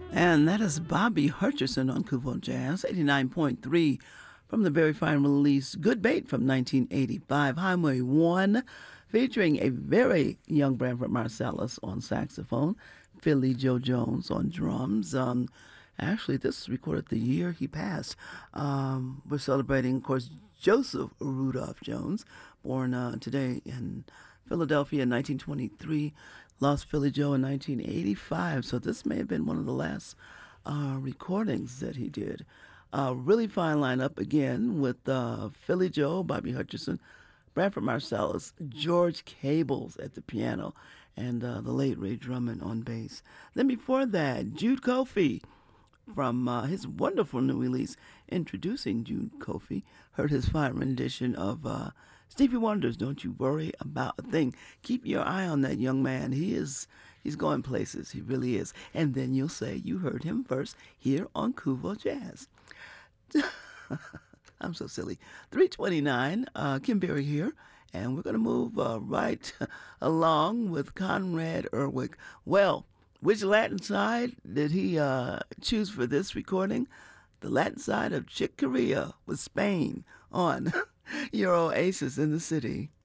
And that is Bobby Hutcherson on Kuvo Jazz, 89.3 from the very fine release Good Bait from 1985, Highway 1, featuring a very young Branford Marsalis on saxophone, Philly Joe Jones on drums. Actually, this is recorded the year he passed. We're celebrating, of course, Joseph Rudolph Jones, born today in Philadelphia in 1923, lost Philly Joe in 1985. So this may have been one of the last recordings that he did. Really fine lineup again with Philly Joe, Bobby Hutcherson, Branford Marsalis, George Cables at the piano, and the late Ray Drummond on bass. Then before that, Jude Kofi from his wonderful new release, Introducing Jude Kofi. Heard his fine rendition of Stevie Wonder's Don't You Worry About a Thing. Keep your eye on that young man. He's going places. He really is. And then you'll say you heard him first here on Kuvo Jazz. I'm so silly. 329, Kim Berry here. And we're going to move right along with Conrad Erwick. Well, which Latin side did he choose for this recording? The Latin side of Chick Corea with Spain on your Oasis in the City.